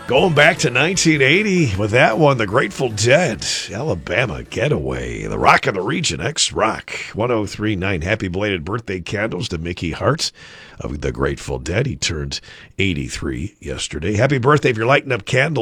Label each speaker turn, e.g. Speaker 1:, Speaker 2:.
Speaker 1: Going back to 1980 with that one, the Grateful Dead, Alabama Getaway, the Rock of the Region, X-Rock, 103.9. Happy belated birthday candles to Mickey Hart of the Grateful Dead. He turned 83 yesterday. Happy birthday if you're lighting up candles.